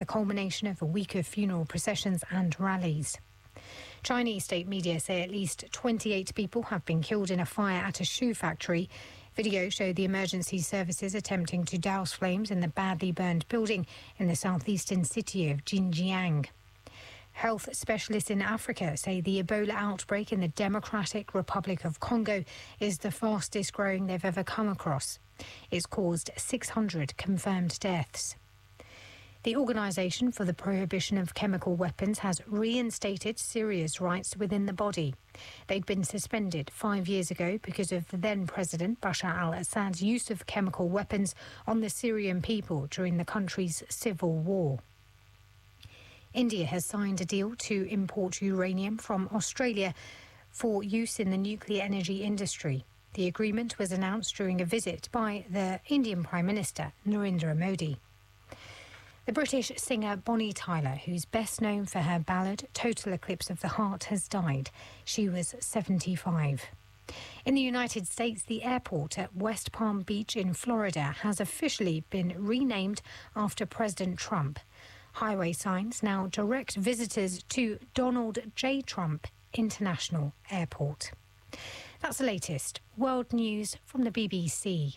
culmination of a week of funeral processions and rallies. Chinese state media say at least 28 people have been killed in a fire at a shoe factory. Video showed the emergency services attempting to douse flames in the badly burned building in the southeastern city of Xinjiang. Health specialists in Africa say the Ebola outbreak in the Democratic Republic of Congo is the fastest growing they've ever come across. It's caused 600 confirmed deaths. The Organisation for the Prohibition of Chemical Weapons has reinstated Syria's rights within the body. They'd been suspended 5 years ago because of the then-President Bashar al-Assad's use of chemical weapons on the Syrian people during the country's civil war. India has signed a deal to import uranium from Australia for use in the nuclear energy industry. The agreement was announced during a visit by the Indian Prime Minister, Narendra Modi. The British singer Bonnie Tyler, who's best known for her ballad Total Eclipse of the Heart, has died. She was 75. In the United States, the airport at West Palm Beach in Florida has officially been renamed after President Trump. Highway signs now direct visitors to Donald J. Trump International Airport. That's the latest world news from the BBC.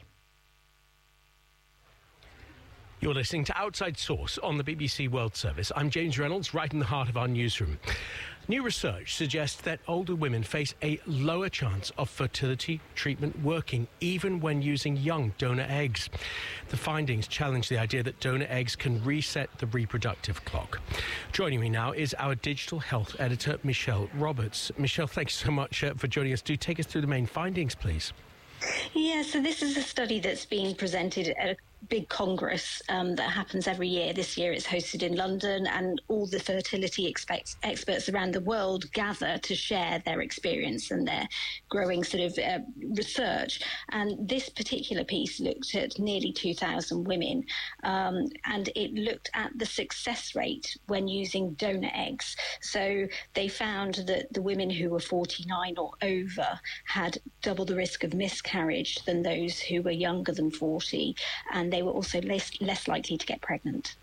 You're listening to Outside Source on the BBC World Service. I'm James Reynolds, right in the heart of our newsroom. New research suggests that older women face a lower chance of fertility treatment working, even when using young donor eggs. The findings challenge the idea that donor eggs can reset the reproductive clock. Joining me now is our digital health editor, Michelle Roberts. Michelle, thanks so much for joining us. Do take us through the main findings, please. Yeah, so this is a study that's being presented at a big congress that happens every year. This year it's hosted in London, and all the fertility experts around the world gather to share their experience and their growing sort of research. And this particular piece looked at nearly 2,000 women, and it looked at the success rate when using donor eggs. So they found that the women who were 49 or over had double the risk of miscarriage than those who were younger than 40, and they were also less likely to get pregnant.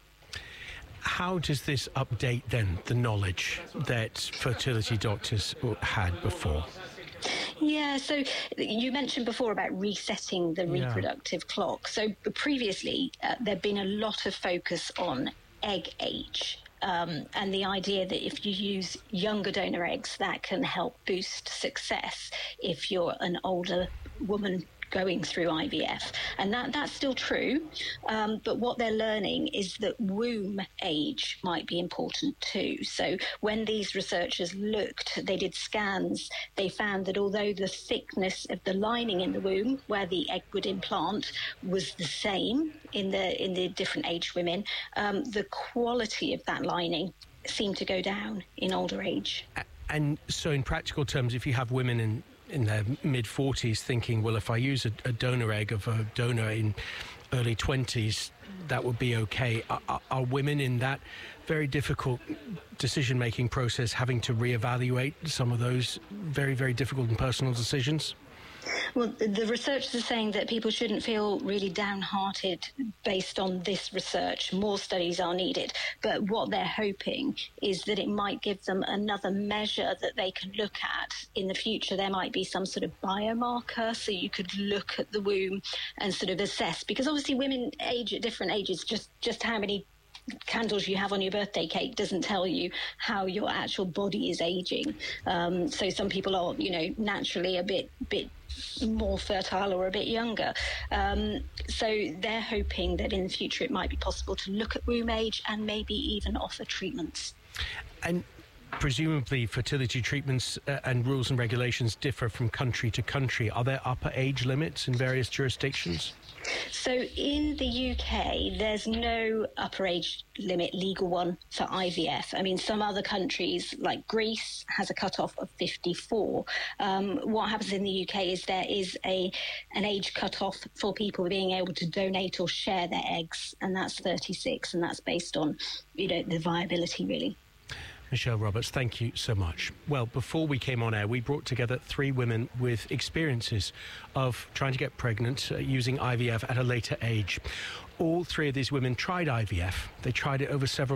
How does this update, then, the knowledge that fertility doctors had before? Yeah, so you mentioned before about resetting the reproductive clock. So previously, there'd been a lot of focus on egg age. And the idea that if you use younger donor eggs, that can help boost success if you're an older woman going through IVF. And that's still true. But what they're learning is that womb age might be important too. So when these researchers looked, they did scans, they found that although the thickness of the lining in the womb where the egg would implant was the same in the different aged women, the quality of that lining seemed to go down in older age. And so in practical terms, if you have women in their mid-40s thinking, well, if I use a donor egg of a donor in early 20s, that would be okay. Are women in that very difficult decision-making process having to reevaluate some of those very, very difficult and personal decisions? Well, the researchers are saying that people shouldn't feel really downhearted based on this research. More studies are needed. But what they're hoping is that it might give them another measure that they can look at in the future. There might be some sort of biomarker, so you could look at the womb and sort of assess. Because obviously women age at different ages, just how many candles you have on your birthday cake doesn't tell you how your actual body is aging. So some people are, naturally a bit more fertile or a bit younger. So they're hoping that in the future it might be possible to look at womb age and maybe even offer treatments. And presumably fertility treatments and rules and regulations differ from country to country. Are there upper age limits in various jurisdictions? So in the UK, there's no upper age limit, legal one, for IVF. I mean, some other countries, like Greece, has a cutoff of 54. What happens in the UK is there is an age cutoff for people being able to donate or share their eggs, and that's 36, and that's based on, the viability, really. Michelle Roberts, thank you so much. Well, before we came on air, we brought together 3 women with experiences of trying to get pregnant using IVF at a later age. All 3 of these women tried IVF. They tried it over several